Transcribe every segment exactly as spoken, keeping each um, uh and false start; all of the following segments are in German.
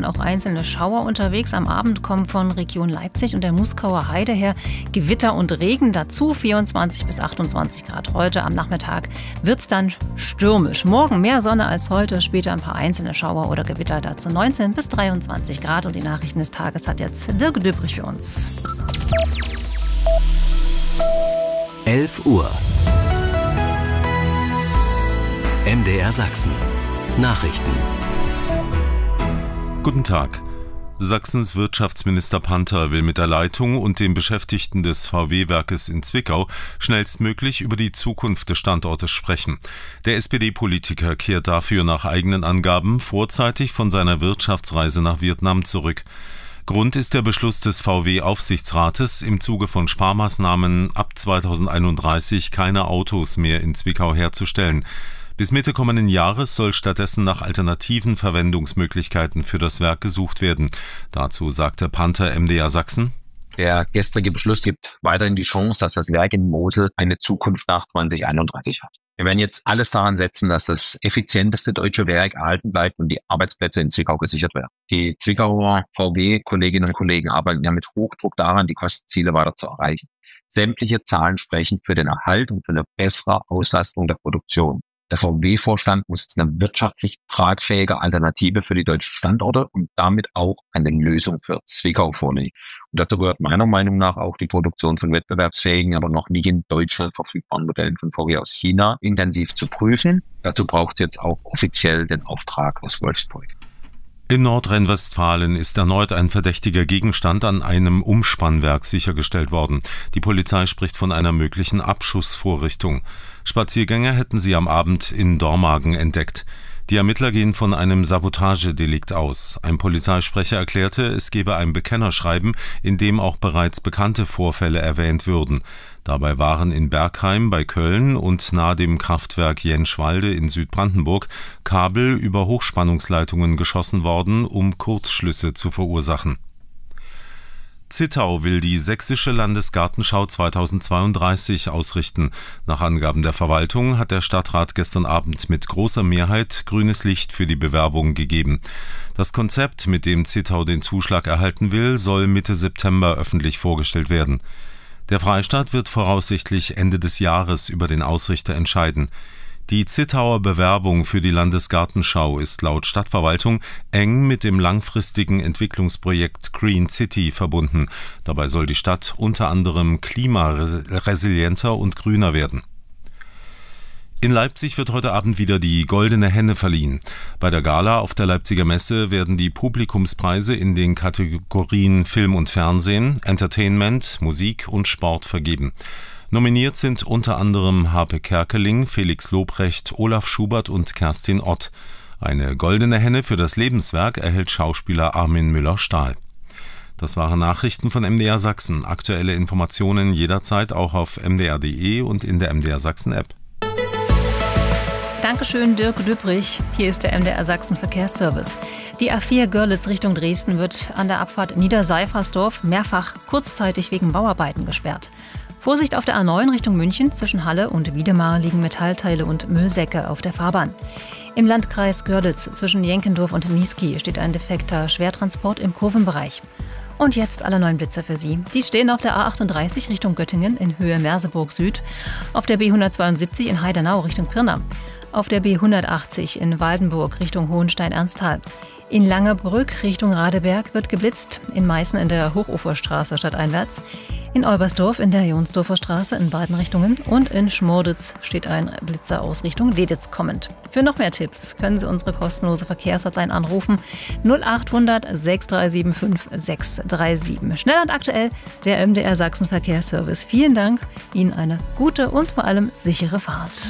dann auch einzelne Schauer unterwegs. Am Abend kommen von Region Leipzig und der Muskauer Heide her Gewitter und Regen dazu. vierundzwanzig bis achtundzwanzig Grad heute. Am Nachmittag wird es dann stürmisch. Morgen mehr Sonne als heute, später ein paar einzelne Schauer oder Gewitter dazu. neunzehn bis dreiundzwanzig Grad und die Nachrichten des Tages hat jetzt Dirk Döbrich für uns. elf Uhr. M D R Sachsen. Nachrichten. Guten Tag. Sachsens Wirtschaftsminister Panther will mit der Leitung und den Beschäftigten des V W-Werkes in Zwickau schnellstmöglich über die Zukunft des Standortes sprechen. Der S P D-Politiker kehrt dafür nach eigenen Angaben vorzeitig von seiner Wirtschaftsreise nach Vietnam zurück. Grund ist der Beschluss des V W-Aufsichtsrates, im Zuge von Sparmaßnahmen ab zweitausendeinunddreißig keine Autos mehr in Zwickau herzustellen. Bis Mitte kommenden Jahres soll stattdessen nach alternativen Verwendungsmöglichkeiten für das Werk gesucht werden. Dazu sagte Panther M D R Sachsen: Der gestrige Beschluss gibt weiterhin die Chance, dass das Werk in Mosel eine Zukunft nach zweitausendeinunddreißig hat. Wir werden jetzt alles daran setzen, dass das effizienteste deutsche Werk erhalten bleibt und die Arbeitsplätze in Zwickau gesichert werden. Die Zwickauer V W-Kolleginnen und Kollegen arbeiten ja mit Hochdruck daran, die Kostenziele weiter zu erreichen. Sämtliche Zahlen sprechen für den Erhalt und für eine bessere Auslastung der Produktion. Der V W-Vorstand muss jetzt eine wirtschaftlich tragfähige Alternative für die deutschen Standorte und damit auch eine Lösung für Zwickau vorlegen. Und dazu gehört meiner Meinung nach auch die Produktion von wettbewerbsfähigen, aber noch nicht in Deutschland verfügbaren Modellen von V W aus China intensiv zu prüfen. Dazu braucht es jetzt auch offiziell den Auftrag aus Wolfsburg. In Nordrhein-Westfalen ist erneut ein verdächtiger Gegenstand an einem Umspannwerk sichergestellt worden. Die Polizei spricht von einer möglichen Abschussvorrichtung. Spaziergänger hätten sie am Abend in Dormagen entdeckt. Die Ermittler gehen von einem Sabotagedelikt aus. Ein Polizeisprecher erklärte, es gebe ein Bekennerschreiben, in dem auch bereits bekannte Vorfälle erwähnt würden. Dabei waren in Bergheim bei Köln und nahe dem Kraftwerk Jenschwalde in Südbrandenburg Kabel über Hochspannungsleitungen geschossen worden, um Kurzschlüsse zu verursachen. Zittau will die Sächsische Landesgartenschau zweitausendzweiunddreißig ausrichten. Nach Angaben der Verwaltung hat der Stadtrat gestern Abend mit großer Mehrheit grünes Licht für die Bewerbung gegeben. Das Konzept, mit dem Zittau den Zuschlag erhalten will, soll Mitte September öffentlich vorgestellt werden. Der Freistaat wird voraussichtlich Ende des Jahres über den Ausrichter entscheiden. Die Zittauer Bewerbung für die Landesgartenschau ist laut Stadtverwaltung eng mit dem langfristigen Entwicklungsprojekt Green City verbunden. Dabei soll die Stadt unter anderem klimaresilienter und grüner werden. In Leipzig wird heute Abend wieder die Goldene Henne verliehen. Bei der Gala auf der Leipziger Messe werden die Publikumspreise in den Kategorien Film und Fernsehen, Entertainment, Musik und Sport vergeben. Nominiert sind unter anderem Harpe Kerkeling, Felix Lobrecht, Olaf Schubert und Kerstin Ott. Eine Goldene Henne für das Lebenswerk erhält Schauspieler Armin Müller-Stahl. Das waren Nachrichten von M D R Sachsen. Aktuelle Informationen jederzeit auch auf m d r punkt d e und in der M D R Sachsen App. Dankeschön, Dirk Döbrich. Hier ist der M D R Sachsen Verkehrsservice. Die A vier Görlitz Richtung Dresden wird an der Abfahrt Niederseifersdorf mehrfach kurzzeitig wegen Bauarbeiten gesperrt. Vorsicht auf der A neun Richtung München. Zwischen Halle und Wiedemar liegen Metallteile und Müllsäcke auf der Fahrbahn. Im Landkreis Görlitz zwischen Jenkendorf und Niesky steht ein defekter Schwertransport im Kurvenbereich. Und jetzt alle neuen Blitze für Sie. Die stehen auf der A achtunddreißig Richtung Göttingen in Höhe Merseburg Süd, auf der B hundertzweiundsiebzig in Heidenau Richtung Pirna, auf der B hundertachtzig in Waldenburg Richtung Hohenstein-Ernsthal. In Langerbrück Richtung Radeberg wird geblitzt, in Meißen in der Hochuferstraße stadteinwärts, in Olbersdorf in der Jonsdorfer Straße in beiden Richtungen und in Schmorditz steht ein Blitzer aus Richtung Leditz kommend. Für noch mehr Tipps können Sie unsere kostenlose Verkehrshotline anrufen null achthundert sechs drei sieben fünf sechs drei sieben. Schnell und aktuell, der M D R Sachsen Verkehrsservice. Vielen Dank, Ihnen eine gute und vor allem sichere Fahrt.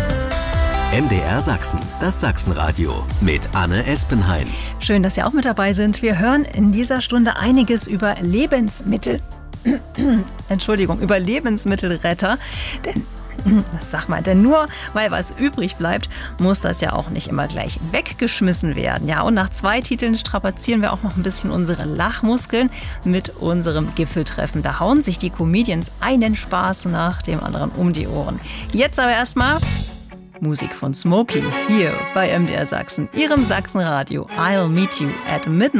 M D R Sachsen, das Sachsenradio mit Anne Espenhain. Schön, dass Sie auch mit dabei sind. Wir hören in dieser Stunde einiges über Lebensmittel. Entschuldigung, über Lebensmittelretter. Denn, sag mal, denn nur weil was übrig bleibt, muss das ja auch nicht immer gleich weggeschmissen werden. Ja, und nach zwei Titeln strapazieren wir auch noch ein bisschen unsere Lachmuskeln mit unserem Gipfeltreffen. Da hauen sich die Comedians einen Spaß nach dem anderen um die Ohren. Jetzt aber erstmal Musik von Smokey hier bei M D R Sachsen, Ihrem Sachsenradio. I'll meet you at midnight.